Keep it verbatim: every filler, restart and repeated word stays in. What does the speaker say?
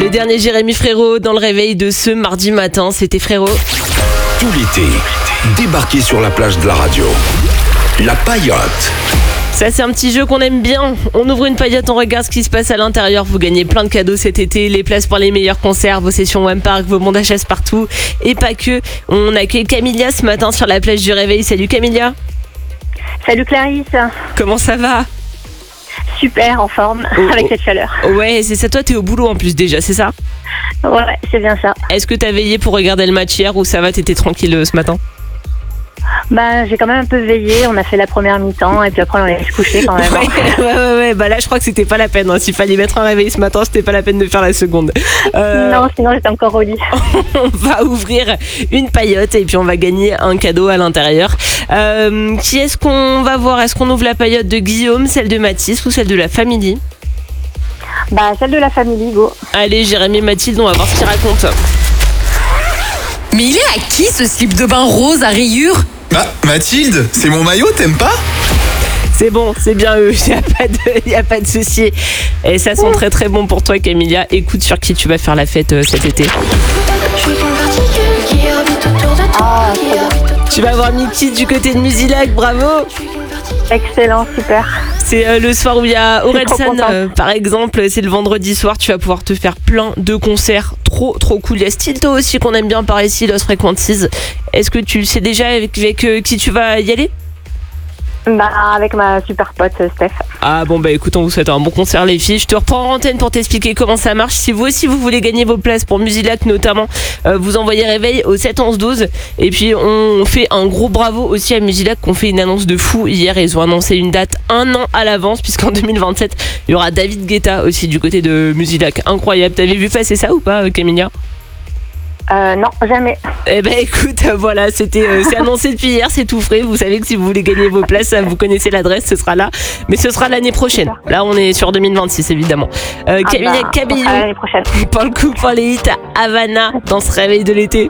Le dernier Jérémy Frérot dans le réveil de ce mardi matin, c'était Frérot. Tout l'été, débarquez sur la plage de la radio. La paillote. Ça, c'est un petit jeu qu'on aime bien. On ouvre une paillote, on regarde ce qui se passe à l'intérieur. Vous gagnez plein de cadeaux cet été, les places pour les meilleurs concerts, vos sessions One Park, vos bons d'achat partout. Et pas que. On accueille Camilla ce matin sur la plage du réveil. Salut Camilla. Salut Clarisse. Comment ça va? Super, en forme, oh, avec oh. cette chaleur. Ouais, c'est ça. Toi, t'es au boulot en plus déjà, c'est ça? Ouais, c'est bien ça. Est-ce que t'as veillé pour regarder le match hier ou ça va, t'étais tranquille euh, ce matin? Bah, j'ai quand même un peu veillé. On a fait la première mi-temps et puis après on allait se coucher quand même. Ouais, ouais, ouais, ouais. Bah là, je crois que c'était pas la peine. Hein. S'il fallait mettre un réveil ce matin, c'était pas la peine de faire la seconde. Euh... Non, sinon j'étais encore au lit. On va ouvrir une paillote et puis on va gagner un cadeau à l'intérieur. Euh, qui est-ce qu'on va voir? Est-ce qu'on ouvre la paillote de Guillaume, celle de Mathis ou celle de la famille? Bah, celle de la famille, go. Allez, Jérémy et Mathilde, on va voir ce qu'ils racontent. Mais il est à qui ce slip de bain rose à rayures? Bah, Mathilde, c'est mon maillot, t'aimes pas? C'est bon, c'est bien eux, il n'y a pas de, y a pas de souci. Et ça sent très très bon pour toi, Camilla. Écoute sur qui tu vas faire la fête euh, cet été. Ah, Tu vas voir Mickey du côté de Musilac, bravo. excellent, super. C'est euh, le soir où il y a Je suis trop Orelsan, contente. euh, par exemple. C'est le vendredi soir, tu vas pouvoir te faire plein de concerts. Trop, trop cool. Il y a Stilto aussi qu'on aime bien par ici, Lost Frequencies. Est-ce que tu sais déjà avec, avec euh, qui tu vas y aller? Bah, avec ma super pote Steph. Ah bon bah écoute, on vous souhaite un bon concert les filles. Je te reprends en antenne pour t'expliquer comment ça marche. Si vous aussi vous voulez gagner vos places pour Musilac notamment, euh, vous envoyez réveil au sept onze douze. Et puis on fait un gros bravo aussi à Musilac qu'on fait une annonce de fou hier. Ils ont annoncé une date un an à l'avance puisqu'en deux mille vingt-sept il y aura David Guetta aussi du côté de Musilac. Incroyable, t'avais vu passer ça ou pas Camilla? Euh, non, jamais. Eh ben écoute, voilà, c'était euh, c'est annoncé depuis hier, c'est tout frais. Vous savez que si vous voulez gagner vos places, vous connaissez l'adresse, ce sera là. Mais ce sera l'année prochaine. Là, on est sur deux mille vingt-six, évidemment. Euh, Ah Camilla bah, Cabello, à l'année prochaine. pour le coup, pour les hits, Havana, dans ce réveil de l'été.